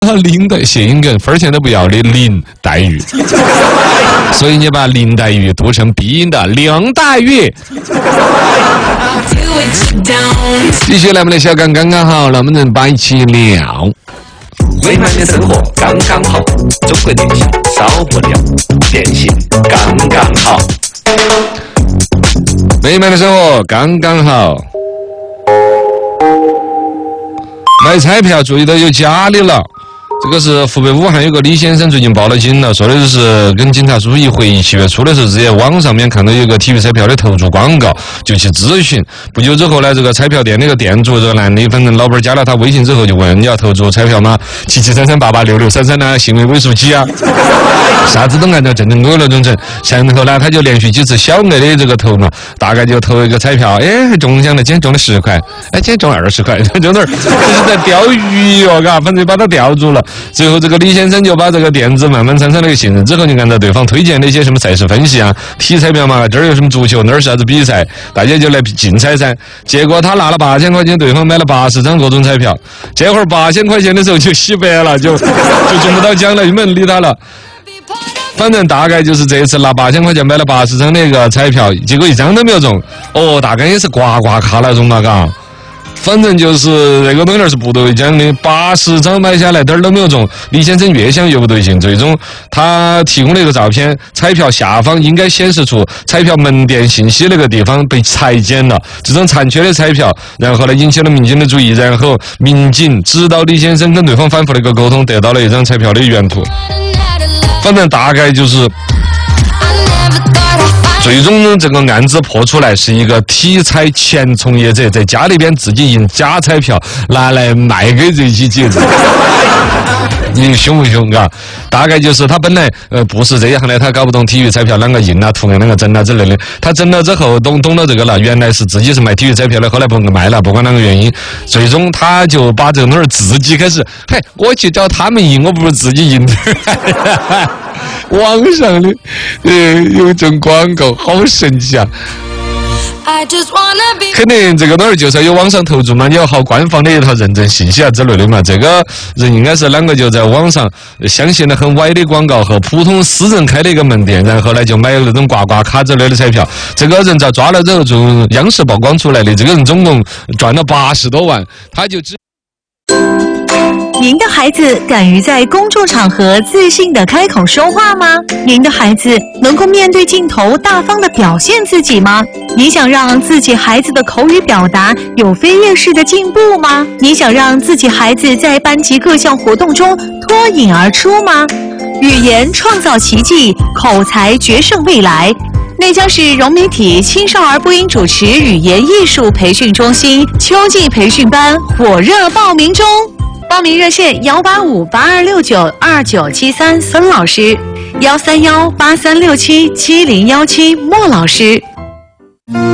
林的谐音梗，分钱都不要的林黛玉，所以你把林黛玉读成鼻音的林黛玉。继续来，我们的小刚刚刚好，能不能把一起聊？ 美满的生活刚刚好，中国电信少不了，电信刚刚好。 美满的生活刚刚好。买彩票注意到有假的了。这个是湖北武汉有个李先生最近报了警了，说的就是跟警察叔叔一回忆，7月初的时候，直接网上面看到有个体育彩票的投注广告，就去咨询。不久之后呢，这个彩票店那个店主这个男的，反正老板加了他微信之后就问你要投注彩票吗？7733886633呢，行为尾数几啊？啥子都按照正规了准成。然后呢，他就连续几次小额的这个投嘛，大概就投一个彩票，还中奖了，今天中了10块，今天中20块，中哪儿？这是在钓鱼哟，嘎，反正把他钓住了。最后这个李先生就把这个店子慢慢产生了一个信任，之后就按照对方推荐的一些什么赛事分析啊，体彩票嘛，这儿有什么足球，那儿是啥子比赛，大家就来竞猜噻。结果他拿了8000块钱，对方买了80张各种彩票，这会儿8000块钱的时候就洗白了，就中不到奖了，就没人理他了。反正大概就是这一次拿8000块钱买了80张那个彩票，结果一张都没有中，大概也是刮卡那种嘛，嘎。反正就是这个东西是不对奖的，80张买下来点儿都没有中。李先生越想越不对劲，最终他提供了一个照片，彩票下方应该显示出彩票门店信息那个地方被裁剪了，这种残缺的彩票，然后呢引起了民警的注意，然后民警指导李先生跟对方反复的一个沟通，得到了一张彩票的原图。反正大概就是最终这个案子破出来，是一个体彩前从业者在家里边自己印假彩票拿来卖给这些节日。你凶不凶啊？大概就是他本来不是这一行的，他搞不懂体育彩票啷个印啊、图案啷个整啊之类的。他整了之后懂了这个了，原来是自己是卖体育彩票的，后来不卖了，不管啷个原因，最终他就把这个东西自己开始，我去找他们印，我不如自己印的。网上的有这种广告，好神奇啊！肯定这个东西就是要有网上投注嘛，你要好官方的一套认证信息啊之类的嘛。这个人应该是啷个就在网上相信了很歪的广告和普通私人开的一个门店，然后呢就买了那种刮卡之类的彩票。这个人在抓了之后，就央视曝光出来的，这个人总共赚了80多万，他就只。 您的孩子敢于在公众场合自信地开口说话吗？您的孩子能够面对镜头大方地表现自己吗？你想让自己孩子的口语表达有飞跃式的进步吗？你想让自己孩子在班级各项活动中脱颖而出吗？语言创造奇迹，口才决胜未来。内江市融媒体青少儿播音主持语言艺术培训中心秋季培训班火热报名中。报名热线18582692973孙老师，13183677017莫老师。